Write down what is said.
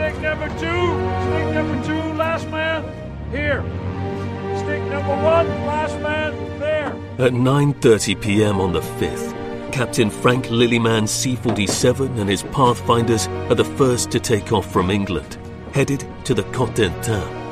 Stick number two, last man, here. Stick number one, last man, there. At 9:30 p.m. on the 5th, Captain Frank Lillyman C-47 and his Pathfinders are the first to take off from England, headed to the Côte d'Antin.